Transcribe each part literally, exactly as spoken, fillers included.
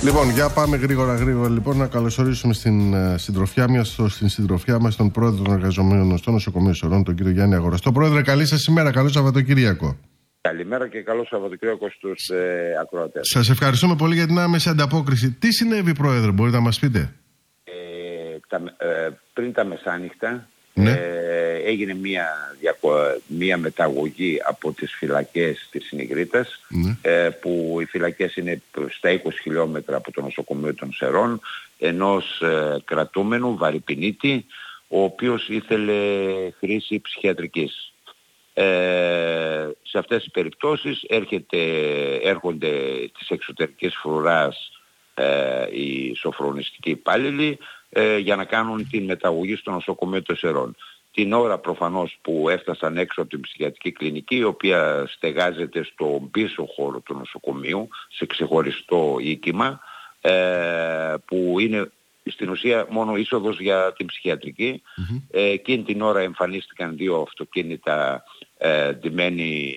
Λοιπόν, για πάμε γρήγορα γρήγορα λοιπόν να καλωσορίσουμε στην uh, συντροφιά μας, στο, στην συντροφιά μας τον πρόεδρο των εργαζομένων στο νοσοκομείο Σωρών, τον κύριο Γιάννη Αγοραστό. Πρόεδρε, καλή σας ημέρα, καλό Σαββατοκύριακο. Καλημέρα και καλό Σαββατοκύριακο στους ε, ακροατές. Σας ευχαριστούμε πολύ για την άμεση ανταπόκριση. Τι συνέβη, Πρόεδρε, μπορείτε να μας πείτε? Ε, τα, ε, πριν τα μεσάνυχτα ναι. ε, έγινε μια, μια μεταγωγή από τις φυλακές της Νιγρίτας, ναι. ε, που οι φυλακές είναι στα είκοσι χιλιόμετρα από το νοσοκομείο των Σερών, ενός ε, κρατούμενου βαρυπινίτη, ο οποίος ήθελε χρήση ψυχιατρικής. Ε, σε αυτές τις περιπτώσεις έρχεται, έρχονται της εξωτερικής φρουράς ε, οι σοφρονιστικοί υπάλληλοι ε, για να κάνουν την μεταγωγή στο νοσοκομείο των Σερών. Την ώρα προφανώς που έφτασαν έξω από την ψυχιατρική κλινική, η οποία στεγάζεται στον πίσω χώρο του νοσοκομείου, σε ξεχωριστό οίκημα, ε, που είναι στην ουσία μόνο είσοδος για την ψυχιατρική. Mm-hmm. Ε, εκείνη την ώρα εμφανίστηκαν δύο αυτοκίνητα ε, ντυμένοι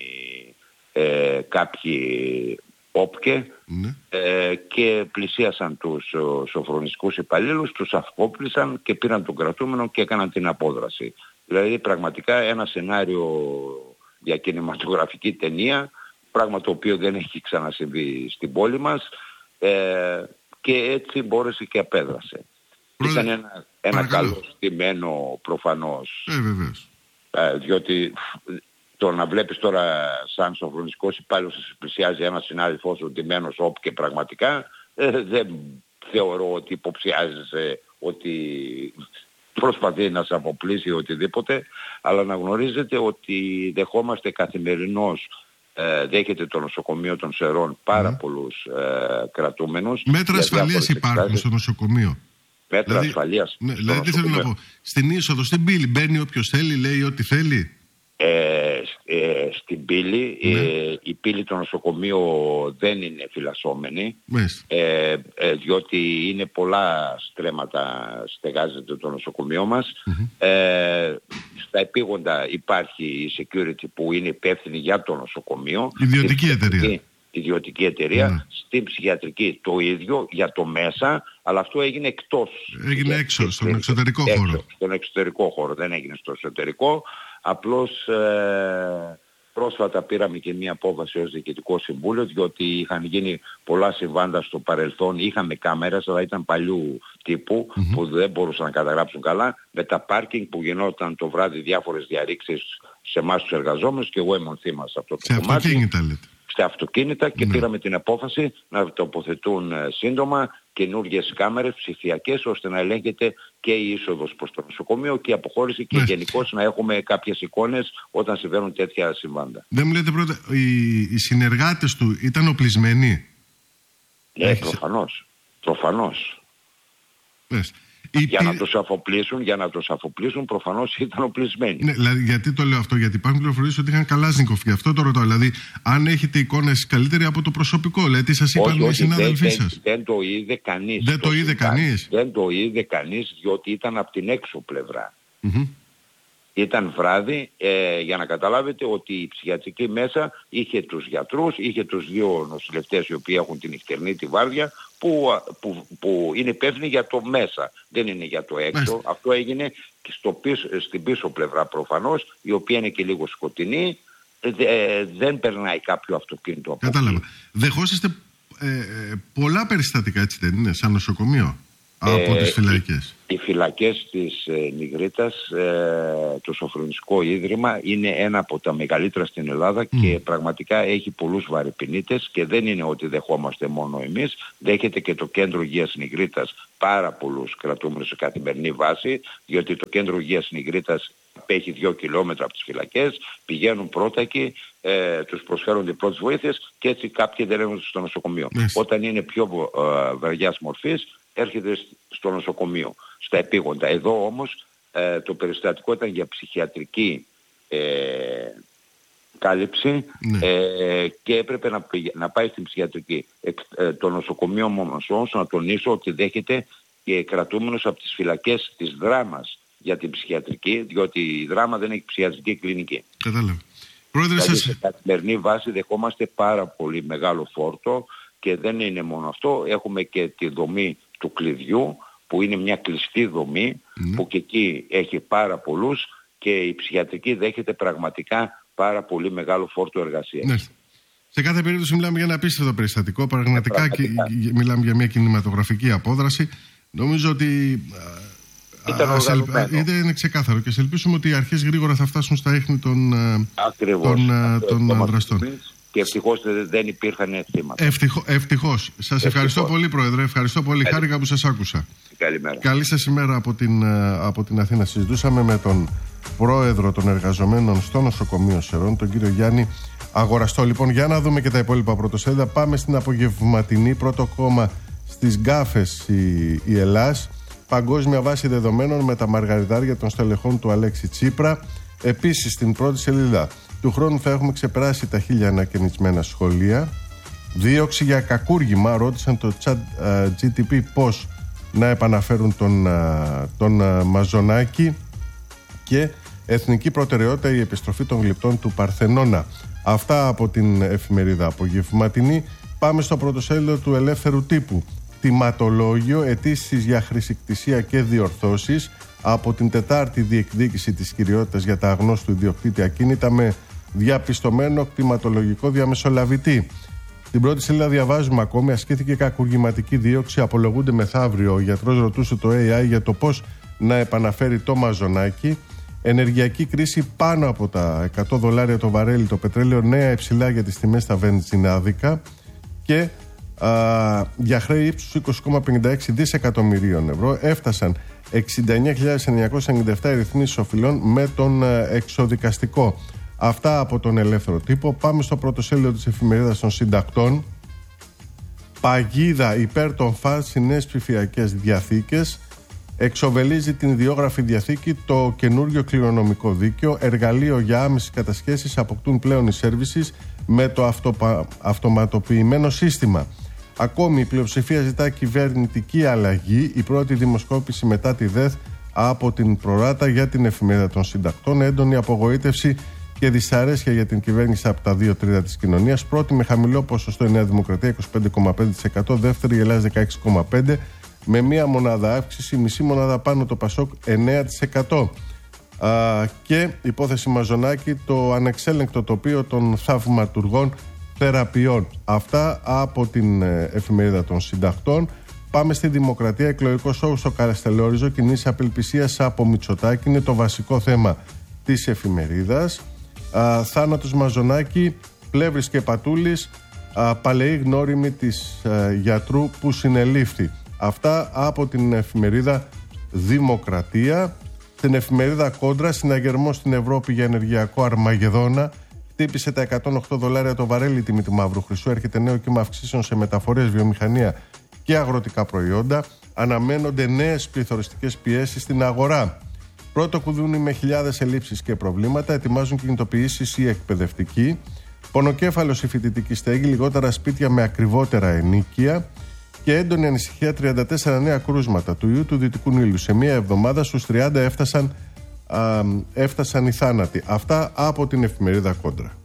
ε, κάποιοι όπκε mm-hmm. ε, και πλησίασαν τους ο, σοφρονιστικούς υπαλλήλους, τους αυκόπλησαν και πήραν τον κρατούμενο και έκαναν την απόδραση. Δηλαδή πραγματικά ένα σενάριο για κινηματογραφική ταινία, πράγμα το οποίο δεν έχει ξανασυμβεί στην πόλη μας, ε, και έτσι μπόρεσε και απέδρασε. Πρόεδρε, ήταν ένα, ένα καλό στημένο προφανώς. Ε, βεβαίως. Ε, διότι το να βλέπεις τώρα σαν σοφρονιστικός υπάλληλος να πλησιάζει ένα συνάδελφός σου ντυμένος όπου και πραγματικά ε, δεν θεωρώ ότι υποψιάζεσαι ότι προσπαθεί να σε αποπλήσει οτιδήποτε, αλλά να γνωρίζετε ότι δεχόμαστε καθημερινώς, ε, δέχεται το νοσοκομείο των Σερών πάρα mm. πολλούς ε, κρατούμενους. Μέτρα ασφαλείας υπάρχουν στο νοσοκομείο. Μέτρα δηλαδή, ασφαλείας. Ναι, δηλαδή τι θέλω να πω. Στην είσοδο, στην πύλη μπαίνει όποιος θέλει, λέει ό,τι θέλει. Ε, ε, στην πύλη, ναι. ε, η πύλη του νοσοκομείου δεν είναι φυλασσόμενη, ε, ε, διότι είναι πολλά στρέμματα στεγάζεται το νοσοκομείο μας. Mm-hmm. Ε, στα επίγοντα υπάρχει η security που είναι υπεύθυνη για το νοσοκομείο. Ιδιωτική εταιρεία. Ιδιωτική εταιρεία. Mm. Στην ψυχιατρική το ίδιο για το μέσα, αλλά αυτό έγινε εκτός. Έγινε έξω, στον εξωτερικό έξω, χώρο. Στον εξωτερικό χώρο, δεν έγινε στο εσωτερικό. Απλώς ε, πρόσφατα πήραμε και μια απόφαση ως Διοικητικό Συμβούλιο, διότι είχαν γίνει πολλά συμβάντα στο παρελθόν. Είχαμε κάμερες, αλλά ήταν παλιού τύπου, mm-hmm. που δεν μπορούσαν να καταγράψουν καλά, με τα πάρκινγκ που γινόταν το βράδυ διάφορες διαρρήξεις σε εμάς τους εργαζόμενους, και εγώ ήμουν θύμα σε αυτό το σε κομμάτι. Αυτοκίνητα, λέτε. Στα αυτοκίνητα και ναι. πήραμε την απόφαση να τοποθετούν ε, σύντομα καινούργιες κάμερες ψηφιακές, ώστε να ελέγχεται και η είσοδος προς το νοσοκομείο και η αποχώρηση, και ναι. γενικώς να έχουμε κάποιες εικόνες όταν συμβαίνουν τέτοια συμβάντα. Δεν μου λέτε πρώτα, οι, οι συνεργάτες του ήταν οπλισμένοι? Ναι, Έχεις... προφανώς. Προφανώς. Yes. Για η... να τους αφοπλίσουν, για να τους αφοπλίσουν προφανώς ήταν οπλισμένοι. Ναι, δηλαδή, γιατί το λέω αυτό? Γιατί υπάρχουν πληροφορίες ότι είχαν Καλάζνικοφ, γι' αυτό το ρωτάω. Δηλαδή, αν έχετε εικόνες καλύτερη από το προσωπικό, δηλαδή τι σας είπαν οι συνάδελφοί δεν, σας? Δεν, δεν το είδε κανείς. Δεν το, το είδε κανείς. Δεν το είδε κανείς, διότι ήταν από την έξω πλευρά. Mm-hmm. Ήταν βράδυ, ε, για να καταλάβετε ότι η ψυχιατρική μέσα είχε τους γιατρούς, είχε τους δύο νοσηλευτές οι οποίοι έχουν την νυχτερινή τη βάρδια, που, που, που είναι υπεύθυνοι για το μέσα, δεν είναι για το έξω. Μάλιστα. Αυτό έγινε και στο πίσω, στην πίσω πλευρά προφανώς, η οποία είναι και λίγο σκοτεινή, ε, δεν περνάει κάποιο αυτοκίνητο από Κατάλαβα. εκεί. Δεχόσαστε ε, πολλά περιστατικά, έτσι δεν είναι, σαν νοσοκομείο? Από ε, τις φυλακές. Οι, οι φυλακές της ε, Νιγρίτας, ε, το Σοφρονιστικό Ίδρυμα, είναι ένα από τα μεγαλύτερα στην Ελλάδα mm. και πραγματικά έχει πολλούς βαρυπινίτες, και δεν είναι ότι δεχόμαστε μόνο εμείς. Δέχεται και το Κέντρο Υγείας Νιγρίτας πάρα πολλούς κρατούμενους σε καθημερινή βάση, διότι το Κέντρο Υγείας Νιγρίτας απέχει δύο χιλιόμετρα από τις φυλακές, πηγαίνουν πρώτα εκεί, ε, τους προσφέρονται πρώτες βοήθειες, και έτσι κάποιοι δεν έρχονται στο νοσοκομείο. Yes. Όταν είναι πιο ε, βαριάς μορφής, έρχεται στο νοσοκομείο, στα επίγοντα. Εδώ όμως ε, το περιστατικό ήταν για ψυχιατρική ε, κάλυψη, ναι. ε, και έπρεπε να, να πάει στην ψυχιατρική. Ε, ε, το νοσοκομείο όμως, όμως να τονίσω ότι δέχεται και κρατούμενους από τις φυλακές της Δράμας για την ψυχιατρική, διότι η Δράμα δεν έχει ψυχιατρική κλινική. Κατάλαβα. Πρόεδρε, δηλαδή, σας... σε καθημερινή βάση δεχόμαστε πάρα πολύ μεγάλο φόρτο, και δεν είναι μόνο αυτό, έχουμε και τη δομή του κλειδιού, που είναι μια κλειστή δομή, mm. που και εκεί έχει πάρα πολλούς και η ψυχιατρική δέχεται πραγματικά πάρα πολύ μεγάλο φόρτο εργασίας. Ναι. Σε κάθε περίπτωση μιλάμε για ένα απίστευτο περιστατικό, πραγματικά, πραγματικά. Και μιλάμε για μια κινηματογραφική απόδραση. Νομίζω ότι ήταν οργανωμένο. Είναι ξεκάθαρο και σε ελπίσουμε ότι οι αρχές γρήγορα θα φτάσουν στα ίχνη των, των, των δραστών. Και ευτυχώς δεν υπήρχαν θύματα. Ευτυχώ, ευτυχώς. Σας ευτυχώς. Ευχαριστώ πολύ, Πρόεδρε. Ευχαριστώ πολύ. Καλή. Χάρηκα που σας άκουσα. Καλημέρα. Καλή σας ημέρα από την, από την Αθήνα. Συζητούσαμε με τον Πρόεδρο των Εργαζομένων στο νοσοκομείο Σερών, τον κύριο Γιάννη Αγοραστό. Λοιπόν, για να δούμε και τα υπόλοιπα πρωτοσέλιδα. Πάμε στην απογευματινή. Πρώτο κόμμα στις γκάφες η, η Ελλάς. Παγκόσμια βάση δεδομένων με τα μαργαριτάρια των στελεχών του Αλέξη Τσίπρα. Επίσης, στην πρώτη σελίδα. Του χρόνου θα έχουμε ξεπεράσει τα χίλια ανακαινισμένα σχολεία. Δίωξη για κακούργημα. Ρώτησαν το chat uh, τζι τι πι πώς να επαναφέρουν τον, uh, τον uh, Μαζονάκη. Και εθνική προτεραιότητα η επιστροφή των γλυπτών του Παρθενώνα. Αυτά από την εφημερίδα απογευματινή. Πάμε στο πρωτοσέλιδο του Ελεύθερου Τύπου. Τιματολόγιο, αιτήσεις για χρησικτησία και διορθώσεις. Από την Τετάρτη διεκδίκηση της κυριότητας για τα αγνώστου ιδιοκτήτη ακίνητα με διαπιστωμένο κτηματολογικό διαμεσολαβητή. Στην πρώτη σελίδα διαβάζουμε ακόμη: ασκήθηκε κακουργηματική δίωξη, απολογούνται μεθαύριο. Ο γιατρός ρωτούσε το έι άι για το πώς να επαναφέρει το Μαζονάκι. Ενεργειακή κρίση πάνω από τα εκατό δολάρια το βαρέλι το πετρέλαιο, νέα υψηλά για τις τιμές στα βενζινάδικα και α, για χρέη ύψους είκοσι κόμμα πενήντα έξι δισεκατομμυρίων ευρώ. Έφτασαν εξήντα εννέα χιλιάδες εννιακόσια ενενήντα επτά οι ρυθμίσεις οφειλών με τον εξοδικαστικό. Αυτά από τον Ελεύθερο Τύπο. Πάμε στο πρώτο σέλιδο της εφημερίδας των συντακτών. Παγίδα υπέρ των ΦΑΣ στις νέες ψηφιακές διαθήκες. Εξοβελίζει την ιδιόγραφη διαθήκη το καινούριο κληρονομικό δίκαιο. Εργαλείο για άμεσες κατασχέσεις αποκτούν πλέον οι σέρβισες με το αυτοπα... αυτοματοποιημένο σύστημα. Ακόμη η πλειοψηφία ζητά κυβερνητική αλλαγή. Η πρώτη δημοσκόπηση μετά τη ΔΕΘ από την Προράτα για την εφημερίδα των συντακτών. Έντονη απογοήτευση και δυσαρέσκεια για την κυβέρνηση από τα δύο τρίτα της κοινωνίας. Πρώτη με χαμηλό ποσοστό η Νέα Δημοκρατία είκοσι πέντε κόμμα πέντε τοις εκατό. Δεύτερη η Ελλάδα δεκαέξι κόμμα πέντε τοις εκατό. Με μία μονάδα αύξηση, μισή μονάδα πάνω το Πασόκ εννέα τοις εκατό. Α, και υπόθεση Μαζονάκη, το ανεξέλεγκτο τοπίο των θαυματουργών θεραπείων. Αυτά από την εφημερίδα των συντακτών. Πάμε στη Δημοκρατία. Εκλογικό σόου στο Καραστελόριζο. Κινήσεις απελπισίας από Μητσοτάκη είναι το βασικό θέμα της εφημερίδας. Α, θάνατος Μαζονάκη, Πλεύρης και Πατούλης, α, παλαιοί γνώριμοι της α, γιατρού που συνελήφθη. Αυτά από την εφημερίδα Δημοκρατία. Στην εφημερίδα Κόντρα, συναγερμός στην Ευρώπη για ενεργειακό αρμαγεδόνα. Χτύπησε τα εκατόν οκτώ δολάρια το βαρέλι η τιμή του μαύρου χρυσού. Έρχεται νέο κύμα αυξήσεων σε μεταφορές, βιομηχανία και αγροτικά προϊόντα. Αναμένονται νέες πληθωριστικές πιέσεις στην αγορά. Πρώτο κουδούνι με χιλιάδες ελλείψεις και προβλήματα. Ετοιμάζουν κινητοποιήσεις οι εκπαιδευτικοί. Πονοκέφαλος η φοιτητική στέγη. Λιγότερα σπίτια με ακριβότερα ενοίκια. Και έντονη ανησυχία, τριάντα τέσσερα νέα κρούσματα του ιού του Δυτικού Νείλου. Σε μία εβδομάδα στους τριάντα έφτασαν, α, έφτασαν οι θάνατοι. Αυτά από την εφημερίδα Κόντρα.